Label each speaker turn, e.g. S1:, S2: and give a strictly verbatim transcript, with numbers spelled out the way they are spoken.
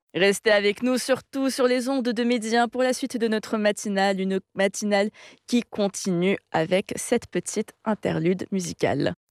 S1: Restez avec nous, surtout sur les ondes de Média pour la suite de notre matinale, une matinale qui continue avec cette petite interlude musicale.